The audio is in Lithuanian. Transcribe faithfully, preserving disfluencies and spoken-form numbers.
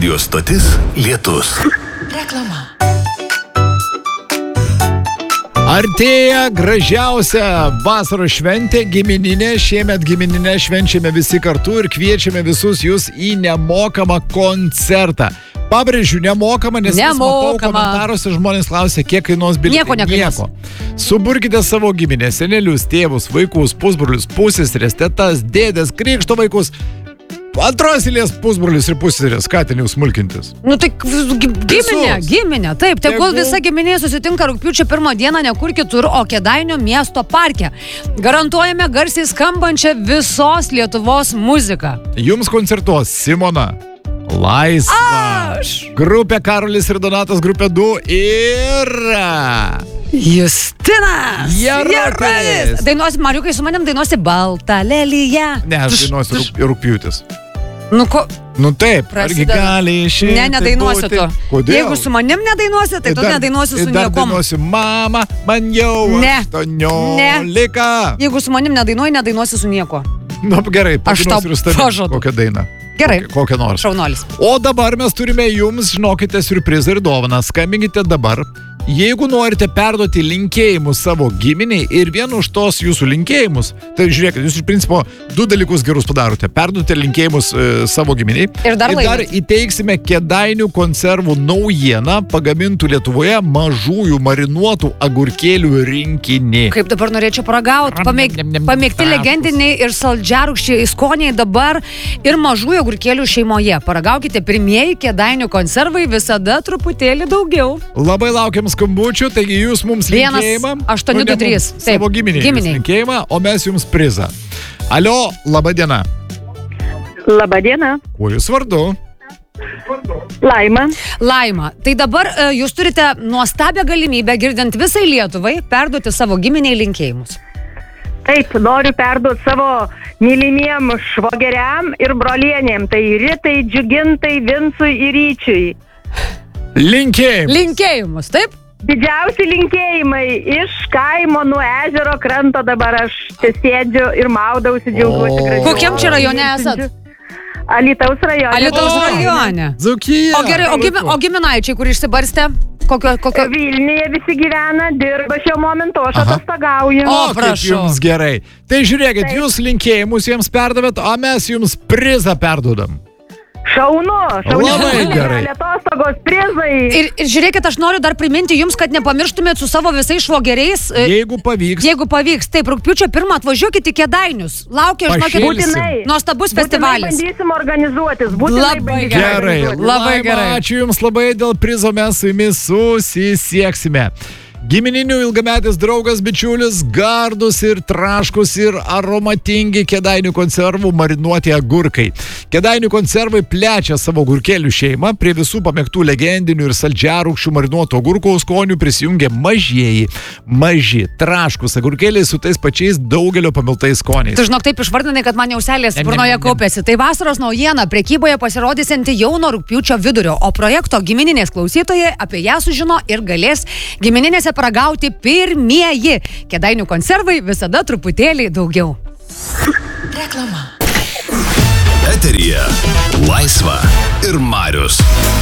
Radio stotis Lietus. Reklama. Artėja gražiausia vasaros šventė gimininė. Šiemet gimininę švenčiame visi kartu ir kviečiame visus jūs į nemokamą koncertą. Pabrėžiu, nemokamą, nes vis matau komentaruose žmonės klausia, kiek kainuos bilietai. Nieko nekainuos. Nieko. Suburkite savo giminės, senelius, tėvus, vaikus, pusbrolius, pusseseres, tetas, dėdės, krikšto vaikus. Antros eilės pusbrolis ir pusseserės, ką ten jau smulkintis? Nu tai giminė, giminė, taip, tegul visa giminė susitinka rugpjūčio pirmą dieną nekur kitur, o Kėdainių miesto parke. Garantuojame garsiai skambančią visos Lietuvos muziką. Jums koncertuos Simona, Laisva, Aš! grupė Karolis ir Donatas, grupė du ir Justinas! Jarutis! Dainuosi, Mariukai, su manim dainuosi Baltą leliją. Ne, aš dainuosiu rūp, rūpjūtis. Nu ko? Nu taip, argi Prasideda. gali išėti. Ne, nedainuosiu būti. to. Kodėl? Jeigu su manim nedainuosi, tai Ir tu dar- nedainuosi su ir dar niekom. dainuosiu, mama, man jau Ne. aštuoniolika. Jeigu su manim nedainuoji, nedainuosi su nieko. Nu gerai, Aš tau padainuosiu ir su tavim pažadu. kokią dainą. Gerai. Kokią, kokią nors. Šaunuolis. O dabar mes turime jums, žinokite, siurprizą ir dovaną. Skambinkite dabar. Jeigu norite perduoti linkėjimus savo giminiai ir vienu už tos jūsų linkėjimus, tai žiūrėkit, jūs iš principo du dalykus gerus padarote. Perduoti linkėjimus e, savo giminiai. Ir dar ir dar laimit. įteiksime Kėdainių konservų naujieną, pagamintų Lietuvoje mažųjų marinuotų agurkėlių rinkinį. Kaip dabar norėčiau paragauti. Pamėg, Nem, nem, nem, pamėgti trapūs. legendiniai ir saldžiarūkščiai skoniai dabar ir mažųjų agurkėlių šeimoje. Paragaukite pirmieji Kėdainių konservai, visada truputėlį daugiau. Labai laukiam skambučių, taigi jūs mums Vienas, linkėjimą. aštuoni, Nu, ne du, trys. mums, Taip, Savo giminiai. giminiai. Linkėjimą, o mes jums prizą. Alio, laba diena. Labą dieną, Kuo jūs vardu? Laima. Laima, tai dabar e, jūs turite nuostabią galimybę, girdint visai Lietuvai, perduoti savo giminiai linkėjimus. Taip, noriu perduoti savo mylimiem švogeriam ir brolienėm, tai Ritai, Džiugintai, Vincui ir Ryčiui. Linkėjimą. Linkėjimus, taip? Didžiausi linkėjimai iš kaimo nuo ežero kranto, dabar aš čia sėdžiu ir maudausi, džiaugiuosi O. gražiu. Kokiam čia rajone esat? Alytaus rajone. Alytaus O. rajone. Dzūkija. O gerai, o, gimi, o giminaičiai, kur išsibarstė? Kokio, kokio... Vilniuje visi gyvena, dirba šiuo momentu, aš Aha. atostogauju. O, O, kaip prašau. jums gerai. Tai žiūrėkit, Taip. jūs linkėjimus jiems perdavėt, o mes jums prizą perdodam. Šaunu, šaunu. Labai gerai. Atostogos prizai. Ir, ir žiūrėkit, aš noriu dar priminti jums, kad nepamirštumėt su savo visais švogeriais. e, Jeigu pavyks, Jeigu pavyks, taip, rugpjūčio pirmą atvažiuokit į Kėdainius. Laukia, žinokit, Pašėlsim. Būtinai. nuostabus Būtinai festivalis. bandysim organizuotis. Būtinai Labai bandysim gerai. organizuotis. Labai Laima, gerai. Ačiū jums labai dėl prizo, mes su jumis susisieksime. Gimininių ilgametis draugas, bičiulis, gardus ir traškus ir aromatingi Kėdainių konservų marinuoti agurkai. Kėdainių konservai plečia savo agurkėlių šeimą, prie visų pamėgtų legendinių ir saldžiarūkščių marinuotų agurkų skonių prisijungia mažieji, maži, traškus agurkėliai su tais pačiais daugelio pamiltais skoniais. Tu žinok, taip išvardinai, kad man jau selės Nem, nem, burnoje nem. kaupėsi. Tai vasaros naujiena prekyboje pasirodysianti jau nuo rugpjūčio vidurio, o projekto gimininės klausytojai apie ją sužino ir galės gimininėse paragauti pirmieji. Kėdainių konservai visada truputėlį daugiau. Reklama. Eteryje Laisva ir Marius.